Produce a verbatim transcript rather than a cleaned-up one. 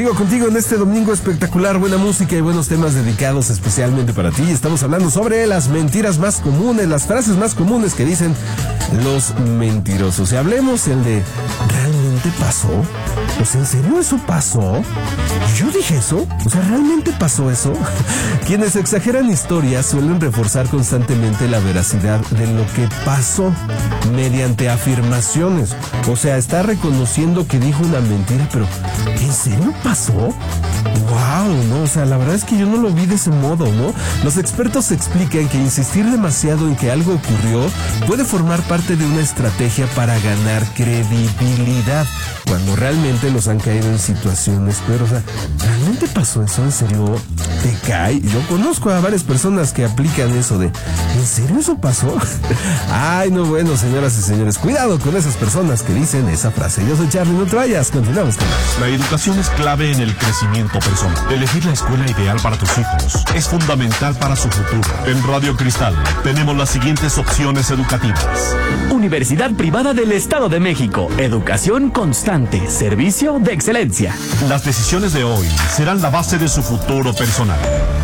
Sigo contigo en este domingo espectacular, buena música y buenos temas dedicados especialmente para ti. Estamos hablando sobre las mentiras más comunes, las frases más comunes que dicen los mentirosos. Y hablemos el de, ¿realmente pasó? O sea, ¿en serio eso pasó? ¿Yo dije eso? O sea, ¿realmente pasó eso? Quienes exageran historias suelen reforzar constantemente la veracidad de lo que pasó mediante afirmaciones. O sea, está reconociendo que dijo una mentira, pero ¿en serio pasó? Wow, ¿no? O sea, la verdad es que yo no lo vi de ese modo, ¿no? Los expertos explican que insistir demasiado en que algo ocurrió puede formar parte de una estrategia para ganar credibilidad, cuando realmente los han caído en situaciones, pero, o sea, ¿realmente pasó eso? ¿En serio? ¿Te cae? Yo conozco a varias personas que aplican eso de, ¿en serio eso pasó? Ay, no, bueno, señoras y señores, cuidado con esas personas que dicen esa frase. Yo soy Charlie, no te vayas, continuamos con más. La educación es clave en el crecimiento personal. Elegir la escuela ideal para tus hijos es fundamental para su futuro. En Radio Cristal tenemos las siguientes opciones educativas. Universidad Privada del Estado de México. Educación constante. Servicio de excelencia. Las decisiones de hoy serán la base de su futuro personal.